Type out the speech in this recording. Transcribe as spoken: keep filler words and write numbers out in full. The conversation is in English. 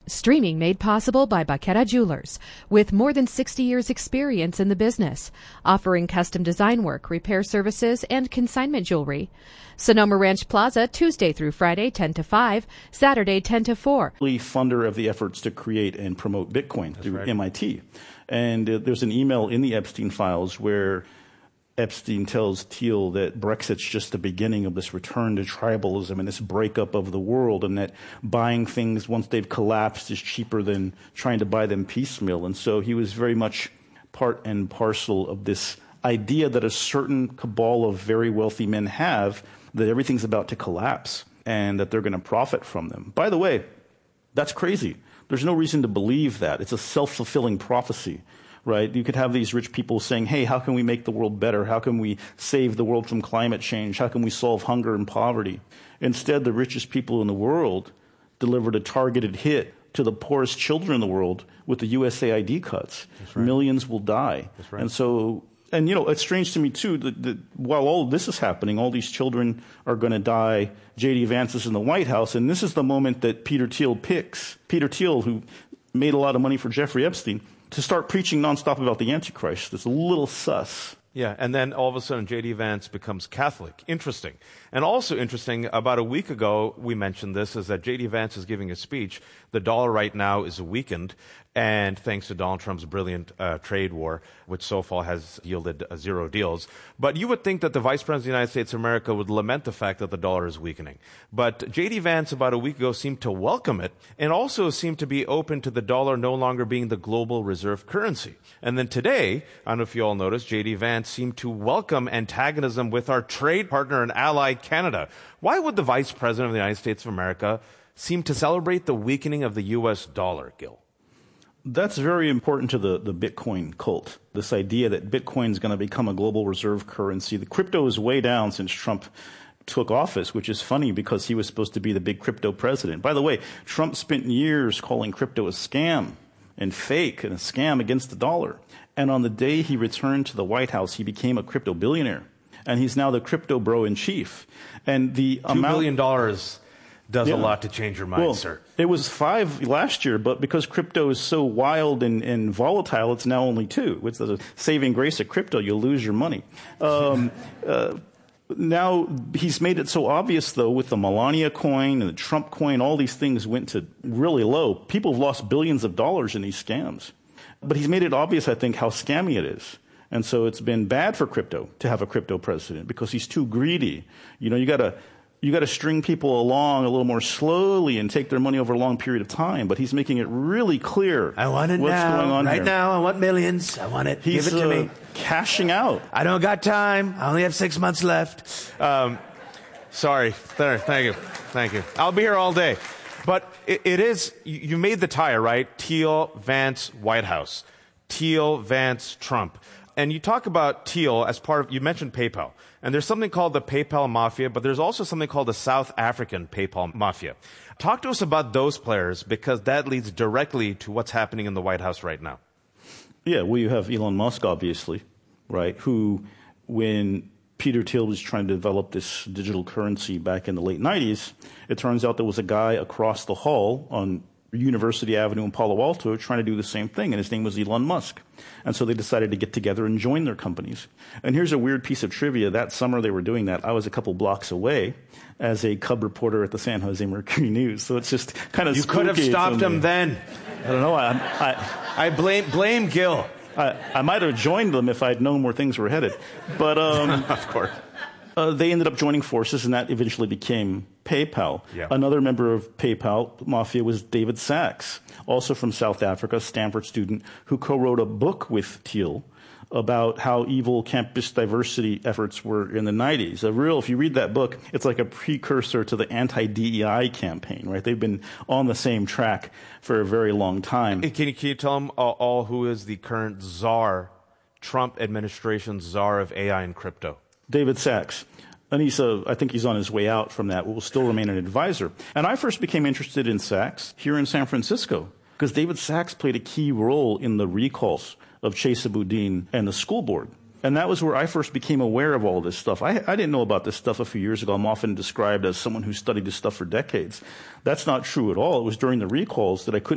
Streaming made possible by Baqueta Jewelers, with more than sixty years experience in the business, offering custom design work, repair services, and consignment jewelry. Sonoma Ranch Plaza, Tuesday through Friday, ten to five, Saturday, ten to four. Funder of the efforts to create and promote Bitcoin That's through right. M I T. And uh, there's an email in the Epstein files where Epstein tells Thiel that Brexit's just the beginning of this return to tribalism and this breakup of the world, and that buying things once they've collapsed is cheaper than trying to buy them piecemeal. And so he was very much part and parcel of this idea that a certain cabal of very wealthy men have, that everything's about to collapse and that they're going to profit from them. By the way, that's crazy. There's no reason to believe that. It's a self-fulfilling prophecy. Right? You could have these rich people saying, hey, how can we make the world better? How can we save the world from climate change? How can we solve hunger and poverty? Instead, the richest people in the world delivered a targeted hit to the poorest children in the world with the U S A I D cuts. That's right. Millions will die. That's right. And so, and you know, it's strange to me too that, that while all this is happening, all these children are going to die. J D Vance is in the White House, and this is the moment that Peter Thiel picks. Peter Thiel, who made a lot of money for Jeffrey Epstein, to start preaching nonstop about the Antichrist. It's a little sus. Yeah, and then all of a sudden J D Vance becomes Catholic. Interesting. And also interesting, about a week ago we mentioned this, is that J D Vance is giving a speech. The dollar right now is weakened, and thanks to Donald Trump's brilliant uh, trade war, which so far has yielded uh, zero deals. But you would think that the Vice President of the United States of America would lament the fact that the dollar is weakening. But J D Vance about a week ago seemed to welcome it, and also seemed to be open to the dollar no longer being the global reserve currency. And then today, I don't know if you all noticed, J D Vance seemed to welcome antagonism with our trade partner and ally, Canada. Why would the Vice President of the United States of America seem to celebrate the weakening of the U S dollar, Gil? That's very important to the, the Bitcoin cult, this idea that Bitcoin is going to become a global reserve currency. The crypto is way down since Trump took office, which is funny because he was supposed to be the big crypto president. By the way, Trump spent years calling crypto a scam and fake and a scam against the dollar. And on the day he returned to the White House, he became a crypto billionaire. And he's now the crypto bro in chief. And the Two amount, billion dollars does Yeah. a lot to change your mind, well, sir. It was five last year, but because crypto is so wild and, and volatile, it's now only two. It's the saving grace of crypto. You'll lose your money. Um, uh, now, he's made it so obvious, though, with the Melania coin and the Trump coin, all these things went to really low. People have lost billions of dollars in these scams. But he's made it obvious, I think, how scammy it is. And so it's been bad for crypto to have a crypto president because he's too greedy. You know, you got to you got to string people along a little more slowly and take their money over a long period of time. But he's making it really clear I want it what's now, going on right here. now. I want millions. I want it. He's Give it to uh, me. cashing out. I don't got time. I only have six months left. Um, sorry. There, thank you. Thank you. I'll be here all day. But it, it is, you, you made the tire, right? Thiel, Vance, White House. Thiel, Vance, Trump. And you talk about Thiel as part of, you mentioned PayPal. And there's something called the PayPal Mafia, but there's also something called the South African PayPal Mafia. Talk to us about those players, because that leads directly to what's happening in the White House right now. Yeah, well, you have Elon Musk, obviously, right, who, when Peter Thiel was trying to develop this digital currency back in the late nineties, it turns out there was a guy across the hall on University Avenue in Palo Alto trying to do the same thing, and his name was Elon Musk. And so they decided to get together and join their companies. And here's a weird piece of trivia. That summer they were doing that, I was a couple blocks away as a cub reporter at the San Jose Mercury News. So it's just kind of You could have stopped him then. I don't know. I, I, I blame blame Gil. I, I might have joined them if I'd known where things were headed. But um, of course. Uh, they ended up joining forces, and that eventually became PayPal. Yeah. Another member of PayPal Mafia was David Sachs, also from South Africa, Stanford student, who co-wrote a book with Thiel about how evil campus diversity efforts were in the nineties. A real, if you read that book, it's like a precursor to the anti-D E I campaign, right? They've been on the same track for a very long time. Can you, can you tell them all, all who is the current czar, Trump administration's czar of A I and crypto? David Sachs. And he's, uh, I think he's on his way out from that, but will still remain an advisor. And I first became interested in Sachs here in San Francisco because David Sachs played a key role in the recalls of Chesa Boudin and the school board. And that was where I first became aware of all this stuff. I, I didn't know about this stuff a few years ago. I'm often described as someone who studied this stuff for decades. That's not true at all. It was during the recalls that I couldn't